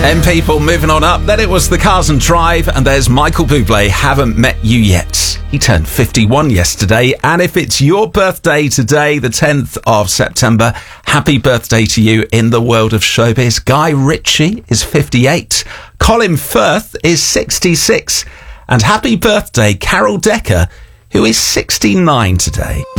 People moving on up. Then it was the Cars and Drive, and there's Michael Bublé, Haven't Met You Yet. He turned 51 yesterday, and if it's your birthday today, the 10th of September, happy birthday to you in the world of showbiz. Guy Ritchie is 58, Colin Firth is 66, and happy birthday Carol Decker, who is 69 today.